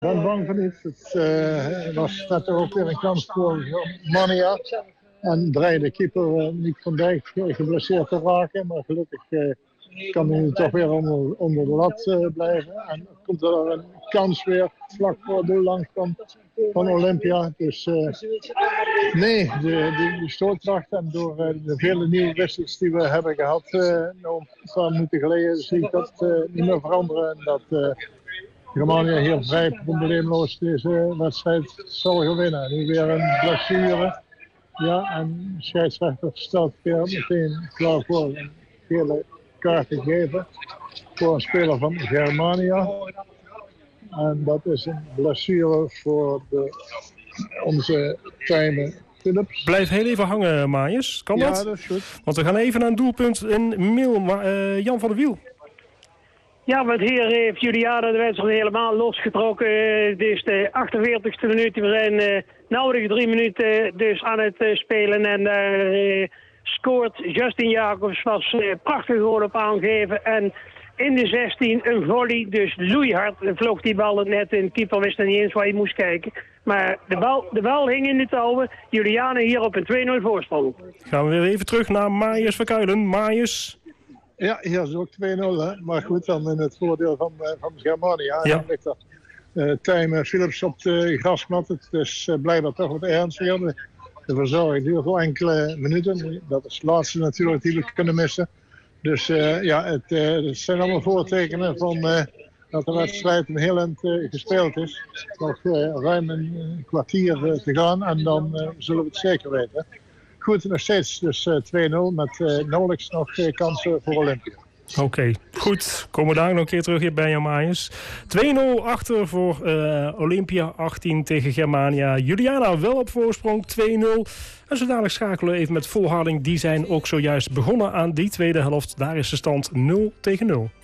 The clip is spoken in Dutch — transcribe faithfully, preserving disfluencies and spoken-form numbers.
Ik ben bang van niet. Het uh, was net ook weer een kans voor Mania. En dreigde de keeper uh, Nick van Dijk geblesseerd te raken. Maar gelukkig uh, kan hij nu toch weer onder, onder de lat uh, blijven. En komt er een kans weer vlak voor het doel langs van, van Olympia. Dus uh, nee, de, de, de stootkracht en door uh, de vele nieuwe wissels die we hebben gehad uh, nou, een paar minuten geleden zie ik dat uh, niet meer veranderen. En dat uh, Germania hier vrij probleemloos deze wedstrijd zal gaan winnen. Nu weer een blessure. Ja, en de scheidsrechter stelt weer meteen klaar voor een gele kaart te geven voor een speler van Germania. En dat is een blessure voor de, onze Tijmen Philips. Blijf heel even hangen, Maaiers. Kan dat? Ja, dat is goed. Want we gaan even naar een doelpunt in Mil. Uh, Jan van der Wiel. Ja, want hier heeft Juliana de wedstrijd helemaal losgetrokken. Het is de achtenveertigste minuut. We zijn uh, nauwelijks drie minuten dus aan het uh, spelen. En daar uh, scoort Justin Jacobs. Was uh, prachtig gewoon op aangeven. En in de zestien een volley. Dus loeihard vloog die bal net in. De keeper wist er niet eens waar hij moest kijken. Maar de bal, de bal hing in de touwen. Juliana hier op een twee nul voorsprong. Gaan we weer even terug naar Maaiers Verkuilen. Maaiers. Ja, hier is ook twee nul, hè. Maar goed, dan in het voordeel van, uh, van Germania. Ja. Dan ligt er uh, Tijmen Philips op de grasmat. Het is uh, blijkbaar toch wat ernstiger. De, de verzorging duurt wel enkele minuten. Dat is het laatste natuurlijk die we kunnen missen. Dus uh, ja, het, uh, het zijn allemaal voortekenen van uh, dat de wedstrijd een heel eind uh, gespeeld is. Nog uh, ruim een uh, kwartier uh, te gaan en dan uh, zullen we het zeker weten. Goed, nog steeds dus uh, twee nul met uh, nauwelijks nog uh, kansen voor Olympia. Oké, okay, goed. Komen we daar nog een keer terug hier bij Jan Maaiers. twee nul achter voor uh, Olympia, achttien tegen Germania. Juliana wel op voorsprong, twee nul. En zo dadelijk schakelen we even met Volharding. Die zijn ook zojuist begonnen aan die tweede helft. Daar is de stand nul tegen nul.